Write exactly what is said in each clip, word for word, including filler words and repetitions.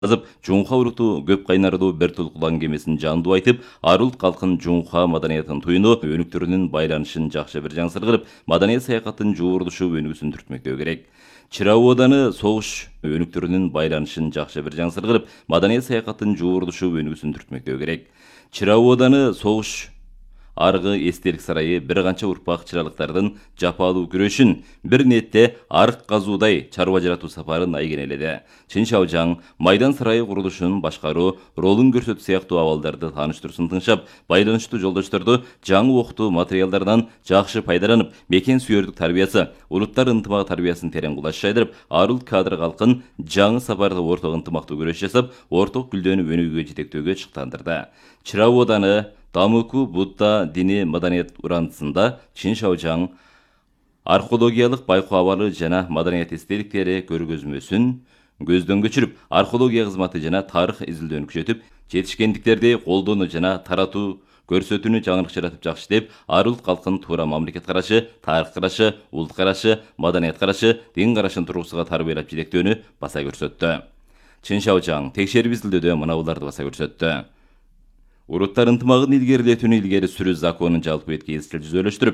жазып, Жунха уруту көп кайнардуу бир толкулан кемесин жандуу айтып, Арулт калкын Жунха маданиятын туюну өнүктөрүнүн байланышын жакшы бир жаңсыр кылып, маданият саякаттын жуурдушу өнүгүүсүн түртмөктөө керек. Чырау ооданы согуш өнүктөрүнүн байланышын жакшы бир жаңсыр кылып, маданият саякаттын жуурдушу өнүгүүсүн түртмөктөө керек. Чырау ооданы согуш аргы эстелик сарайы бир канча урпак чыралыктардын жапалуу күрөшүн, бир нетте арык казуудай чарба жаратуу сапарын айгенеледи. Чын Шаожаң майдан сарайы курулушун башкаруу, ролун көрсөтүү сыяктуу абалдарды тааныштыруусын тыңшап, байланыштуу жолдошторду жаңы окутуу материалдарынан жакшы пайдаланып, мекен сүйөрдүк тарбиясы, улуттар ынтымагы тарбиясын терең кулаш жайдырып, Арулт кадр калкын жаңы сапарда орток ынтымактуу күрөш жасап, орток гүлдөнүп өнүгүүгө жетектөөгө чыктандырды. Чырау ооданы Дамыку Будда дини маданият урандысында Чын Шаожаң археологиялык байкоо абалы жана маданият эстеликтери көргөзмөсүн көздөн көчүрүп, археология кызматы жана тарых изилдөөнү күчөтүп, жетишкендиктерди колдоону жана таратуу көрсөтүүнү жаңылык жаратып жакшы деп, Арулт калкын туура мамлекет карашы, тарых карашы, улут карашы, маданият карашы, дин карашын тургусуга тарбиялап жетектөөнү баса көрсөттү. Чын Шаожаң текшерип изилдөөдө мына буларды баса көрсөттү. Уруттар ынтымагын илгерилетүүнү илгери сүрүү законун жалпы бетке изчил жүзөлөштүрүп,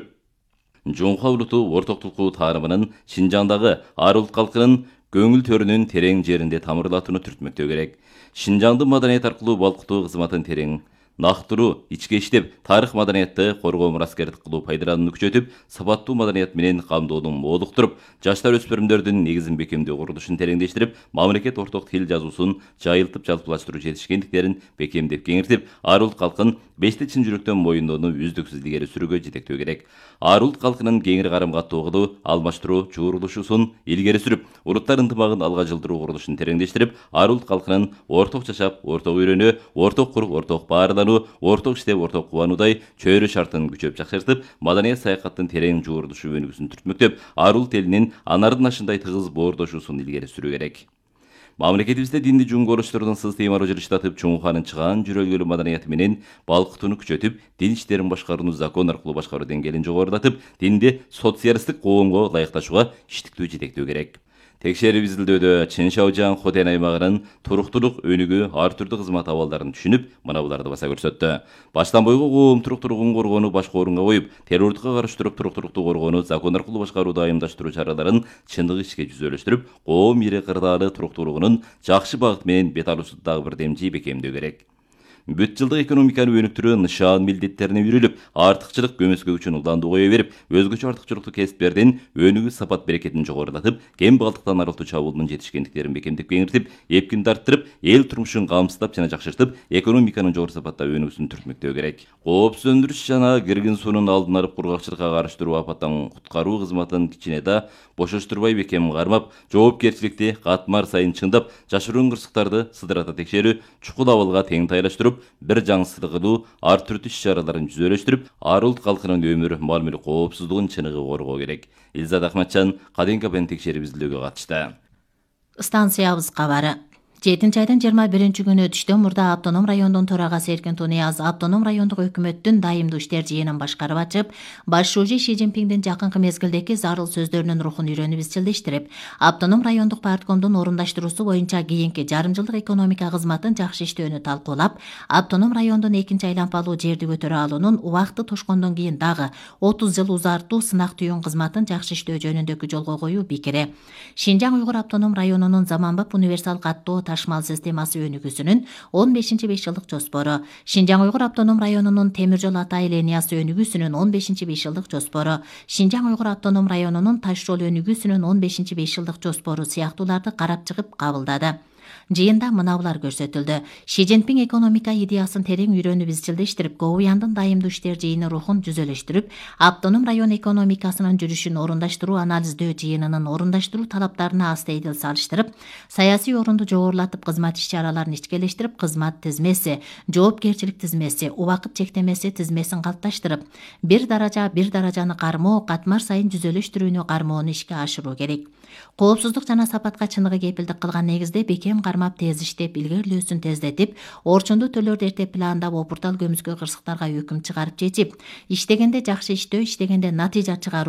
Жунха уруту ортоктулуку таарымынын Шинжаңдагы Арулт калкынын көңүл төрүнүн терең жеринде тамырлатууну түртмөктөө керек. Шинжаңды маданият аркылуу балкытуу кызматын терең нактыруу, ичке иштеп, тарых маданиятты коргоо мураскерлик кылуу пайдаланууну күчөтүп, сапаттуу маданият менен камдоону молуктуруп, жаштар өспүрүмдөрдүн негизин бекемдөө курулушун тереңдештирип, мамлекет орток тил жазуусун жайылтып жалпылаштыруу жетишкендиктерин бекемдеп кеңиртип, Арулт калкын бешти чын жүрөктөн моюндоону үздүксүз илгери сүрүүгө жетектөө керек. Арулт калкынын кеңири карым каттоого алмаштыруу жуурулушусун илгери сүрүп, уруттар ынтымагын алга жылдыруу курулушун тереңдештирип, Арулт калкынын орток жашап, орток үйрөнүү, орток куруп, орток баардануу, орток иштеп, орток кубануудай чөйрө шартын күчөп жакшыртып, маданият саякаттын терең жуурдушу өнүгүүсүн түртмөктөп, Арулт элинин анардын ашындай тыгыз боордошуусун илгери сүрүү керек. Мамлекетибизде динди жуңголуштордун системалуу жылыштатып, Чоңуханын чыгаан жүрөлгөлүү маданияты менен балкытууну күчөтүп, дин иштерин башкарууну закон аркылуу башкаруу деңгээлин жогорулатып, динди социалисттик коомго ылайыкташууга иштиктүү жетектөө керек. Текшерип изилдөөдө Чын Шаожаң Хотен аймагынын туруктуулук өнүгүү ар түрдүү кызмат абалдарын түшүнүп, мына буларды баса көрсөттү. Баштан бойго коом туруктуулугун коргоону башкы орунга коюп, террордукка каршы туруп туруктуулукту коргоону закон аркылуу башкарууду айымдаштыруу чараларын чындык ишке жүзөлөштүрүп, коом ири кырдаалы туруктуулугунун жакшы багыт менен бет алуусун дагы бир демчи бекемдөө керек. Бүт жылдык экономиканы өнүктүрүү нышан милдеттерине үйрүлүп, артыкчылык көмөскө үчүн уланды кое берип, өзгөчө артыкчылыктуу кесиптердин өнүгүү сапат берекетин жогорулатып, кем балдыктан арылтуу чабуулунун жетишкендиктерин бекемдеп кеңиртип, эпкинди арттырып, эл турмушун камсыздап жана жакшыртып, экономиканын жогору сапатта өнүгүүсүн түртмөктөө керек. Коопсуз өндүрүш жана киргин суунун алдын алып, кургакчылыкка каршы туруу, апаттан куткаруу кызматын кичине да бошоштурбай бекем кармап, жоопкерчиликти катмар сайын чыңдап, жашыруун кырсыктарды сыдырата текшерүү, чукул абалга тең тайлаштырып, бир жаңсырык кылуу, ар түрдүү иш-чараларын жүзөлөштүрүп, Арулт калкынын өмүр, мал-мүлк коопсуздугун чыныгы коргоо керек. Илзат Ахматжан Каден КПны текшерип изилдөөгө катышты. Станциябыз кабары. жетинчи айдын жыйырма биринчи күнү түштөн мурда автоном райондун төрагасы Эркин Тунияз автоном райондук өкмөттүн дайымдуу иштер жыйынын башкарып ачып, баш шужи Ши Цзиньпиндин жакынкы мезгилдеки зарыл сөздөрүнүн рухун үйрөнүп изчилдештирип, автоном райондук парткомдун орундаштыруусу боюнча кийинки жарым жылдык экономика кызматын жакшы иштөөнү талкуулап, автоном райондун экинчи айланпалуу жерди көтөрө алуунун убакыты тошкондон кийин дагы отуз жыл узартуу сынак түйүн кызматын жакшы иштөө жөнүндөгү жолго коюу пикири. Шинжаң Уйгур автоном районунун заманбап универсал каттоо ташмал системасы өнүгүүсүнүн он бешинчи беш жылдык жоспору, Шинжаң Уйгур автоном районунун темир жол атай линиясы өнүгүүсүнүн он бешинчи беш жылдык жоспору, Шинжаң Уйгур автоном районунун таш жол өнүгүүсүнүн он бешинчи беш жылдык жоспору сыяктууларды карап чыгып кабылдады. Жыйында мына булар көрсөтүлдү. Ши Цзиньпин экономика идеясын терең үйрөнүп изчилдештирип, Гоуяндын дайымдуу иштер жыйыны рухун жүзөлөштүрүп, автоном район экономикасынын жүрүшүн орундаштыруу анализдөө жыйынынын орундаштыруу талаптарына астейдил салыштырып, саясий орунду жогорулатып, кызмат иш-чараларын ичкелештирип, кызмат тизмеси, жоопкерчилик тизмеси, убакыт чектемеси тизмесин калыпташтырып, бир даража бир даражаны кармоо, катмар сайын жүзөлөштүрүүнү кармоону ишке ашыруу керек. Коопсуздук жана сапатка чыныгы кепилдик кылган негизде бекем кармап, тез иштеп, илгерилөөсүн тездетип, орчундуу төлөрдү эртеп пландап, опуртал көмүскө кырсыктарга өкүм чыгарып жетип, иштегенде жакшы иштөө, иштегенде натыйжа чыгаруу